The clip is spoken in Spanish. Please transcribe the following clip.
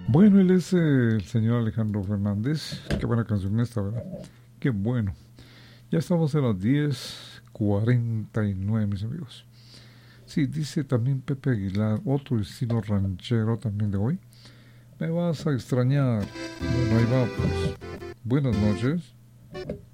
Bueno, él es el señor Alejandro Fernández. Qué buena canción esta, ¿verdad? Qué bueno. Ya estamos en las 10:49, mis amigos. Sí, dice también Pepe Aguilar, otro estilo ranchero también de hoy. Me vas a extrañar. Bueno, ahí va, pues. Buenas noches.